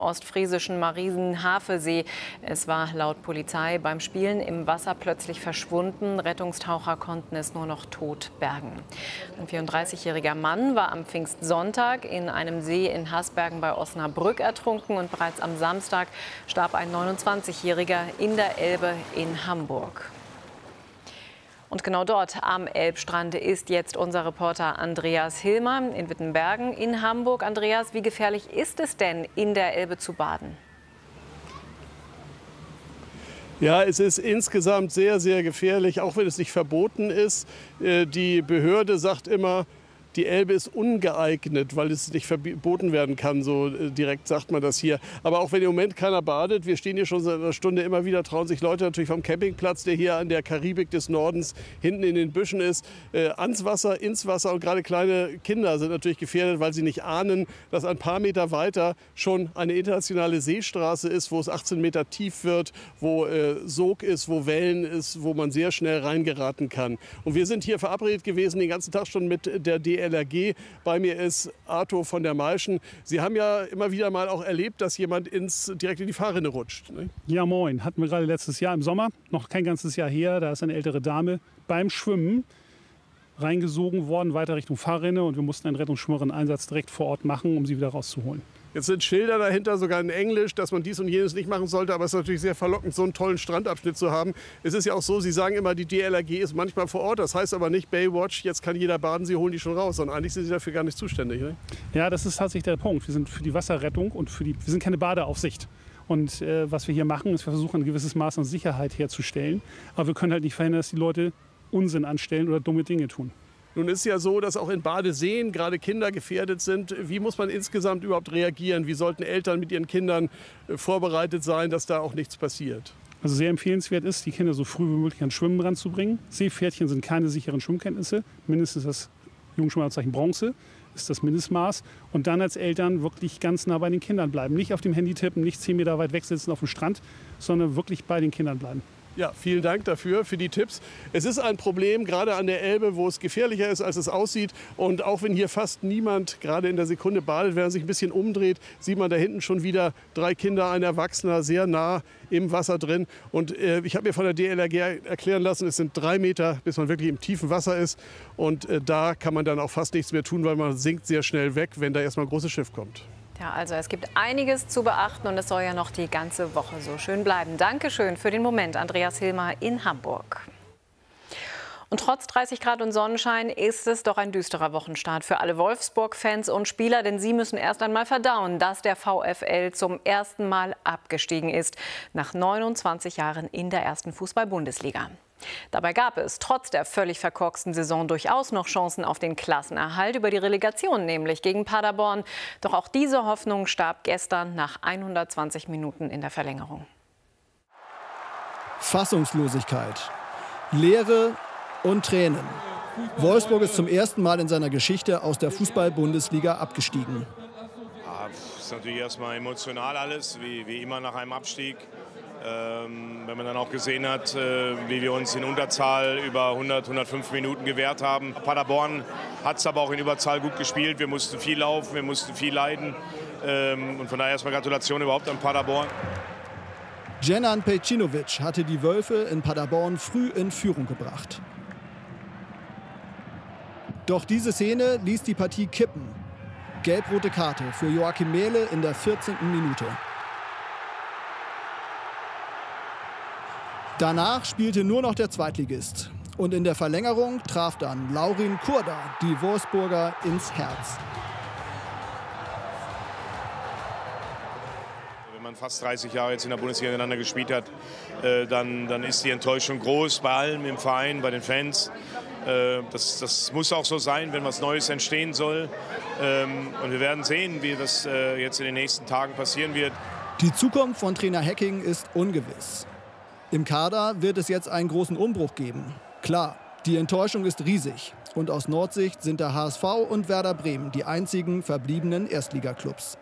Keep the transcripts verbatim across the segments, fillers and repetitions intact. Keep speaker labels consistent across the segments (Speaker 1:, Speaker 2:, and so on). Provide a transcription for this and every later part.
Speaker 1: ostfriesischen Marienhavensee. Es war laut Polizei beim Spielen im Wasser plötzlich verschwunden. Rettungstaucher konnten es nur noch tot bergen. Ein vierunddreißigjähriger Mann war am Pfingstsonntag in einem See in Hasbergen bei Osnabrück ertrunken und bereits am Samstag starb ein neunundzwanzigjähriger in der Elbe in Hamburg. Und genau dort am Elbstrand ist jetzt unser Reporter Andreas Hilmer in Wittenbergen in Hamburg. Andreas, wie gefährlich ist es denn, in der Elbe zu baden?
Speaker 2: Ja, es ist insgesamt sehr, sehr gefährlich, auch wenn es nicht verboten ist. Die Behörde sagt immer, die Elbe ist ungeeignet, weil es nicht verboten werden kann. So direkt sagt man das hier. Aber auch wenn im Moment keiner badet, wir stehen hier schon seit einer Stunde immer wieder, trauen sich Leute natürlich vom Campingplatz, der hier an der Karibik des Nordens hinten in den Büschen ist, äh, ans Wasser, ins Wasser. Und gerade kleine Kinder sind natürlich gefährdet, weil sie nicht ahnen, dass ein paar Meter weiter schon eine internationale Seestraße ist, wo es achtzehn Meter tief wird, wo äh, Sog ist, wo Wellen ist, wo man sehr schnell reingeraten kann. Und wir sind hier verabredet gewesen, den ganzen Tag schon mit der D L R G. Bei mir ist Arthur von der Malschen. Sie haben ja immer wieder mal auch erlebt, dass jemand ins, direkt in die Fahrrinne rutscht, ne?
Speaker 3: Ja, moin. Hatten wir gerade letztes Jahr im Sommer, noch kein ganzes Jahr her. Da ist eine ältere Dame beim Schwimmen reingesogen worden, weiter Richtung Fahrrinne. Und wir mussten einen Rettungsschwimmerin-Einsatz direkt vor Ort machen, um sie wieder rauszuholen.
Speaker 2: Jetzt sind Schilder dahinter, sogar in Englisch, dass man dies und jenes nicht machen sollte. Aber es ist natürlich sehr verlockend, so einen tollen Strandabschnitt zu haben. Es ist ja auch so, Sie sagen immer, die D L R G ist manchmal vor Ort. Das heißt aber nicht Baywatch, jetzt kann jeder baden, Sie holen die schon raus. Sondern eigentlich sind Sie dafür gar nicht zuständig, ne?
Speaker 3: Ja, das ist tatsächlich der Punkt. Wir sind für die Wasserrettung und für die, wir sind keine Badeaufsicht. Und äh, was wir hier machen, ist, wir versuchen ein gewisses Maß an Sicherheit herzustellen. Aber wir können halt nicht verhindern, dass die Leute Unsinn anstellen oder dumme Dinge tun.
Speaker 2: Nun ist es ja so, dass auch in Badeseen gerade Kinder gefährdet sind. Wie muss man insgesamt überhaupt reagieren? Wie sollten Eltern mit ihren Kindern vorbereitet sein, dass da auch nichts passiert?
Speaker 3: Also sehr empfehlenswert ist, die Kinder so früh wie möglich ans Schwimmen ranzubringen. Seepferdchen sind keine sicheren Schwimmkenntnisse. Mindestens das Jugendschwimmerzeichen Bronze ist das Mindestmaß. Und dann als Eltern wirklich ganz nah bei den Kindern bleiben. Nicht auf dem Handy tippen, nicht zehn Meter weit weg sitzen auf dem Strand, sondern wirklich bei den Kindern bleiben.
Speaker 2: Ja, vielen Dank dafür, für die Tipps. Es ist ein Problem, gerade an der Elbe, wo es gefährlicher ist, als es aussieht. Und auch wenn hier fast niemand gerade in der Sekunde badet, wenn man sich ein bisschen umdreht, sieht man da hinten schon wieder drei Kinder, ein Erwachsener, sehr nah im Wasser drin. Und äh, ich habe mir von der D L R G erklären lassen, es sind drei Meter, bis man wirklich im tiefen Wasser ist. Und äh, da kann man dann auch fast nichts mehr tun, weil man sinkt sehr schnell weg, wenn da erstmal ein großes Schiff kommt.
Speaker 1: Ja, also es gibt einiges zu beachten und es soll ja noch die ganze Woche so schön bleiben. Dankeschön für den Moment, Andreas Hilmer in Hamburg. Und trotz dreißig Grad und Sonnenschein ist es doch ein düsterer Wochenstart für alle Wolfsburg-Fans und Spieler, denn sie müssen erst einmal verdauen, dass der VfL zum ersten Mal abgestiegen ist, nach neunundzwanzig Jahren in der ersten Fußball-Bundesliga. Dabei gab es trotz der völlig verkorksten Saison durchaus noch Chancen auf den Klassenerhalt, über die Relegation nämlich gegen Paderborn. Doch auch diese Hoffnung starb gestern nach hundertzwanzig Minuten in der Verlängerung.
Speaker 4: Fassungslosigkeit, Leere und Tränen. Wolfsburg ist zum ersten Mal in seiner Geschichte aus der Fußball-Bundesliga abgestiegen.
Speaker 5: Ja, das ist natürlich erstmal emotional alles, wie, wie immer nach einem Abstieg. Ähm, wenn man dann auch gesehen hat, äh, wie wir uns in Unterzahl über hundert, hundertfünf Minuten gewehrt haben. Paderborn hat es aber auch in Überzahl gut gespielt. Wir mussten viel laufen, wir mussten viel leiden. Ähm, und von daher erstmal Gratulation überhaupt an Paderborn.
Speaker 4: Dženan Pejcinović hatte die Wölfe in Paderborn früh in Führung gebracht. Doch diese Szene ließ die Partie kippen. Gelb-rote Karte für Joachim Mähle in der vierzehnten Minute. Danach spielte nur noch der Zweitligist. Und in der Verlängerung traf dann Laurin Kurda die Wolfsburger ins Herz.
Speaker 5: Wenn man fast dreißig Jahre jetzt in der Bundesliga miteinander gespielt hat, äh, dann, dann ist die Enttäuschung groß bei allen im Verein, bei den Fans. Äh, das, das muss auch so sein, wenn was Neues entstehen soll. Ähm, und wir werden sehen, wie das äh, jetzt in den nächsten Tagen passieren wird.
Speaker 4: Die Zukunft von Trainer Hecking ist ungewiss. Im Kader wird es jetzt einen großen Umbruch geben. Klar, die Enttäuschung ist riesig. Und aus Nordsicht sind der H S V und Werder Bremen die einzigen verbliebenen Erstligaklubs.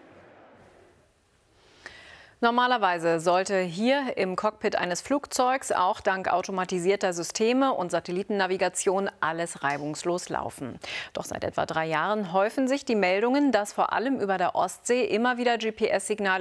Speaker 1: Normalerweise sollte hier im Cockpit eines Flugzeugs auch dank automatisierter Systeme und Satellitennavigation alles reibungslos laufen. Doch seit etwa drei Jahren häufen sich die Meldungen, dass vor allem über der Ostsee immer wieder G P S-Signale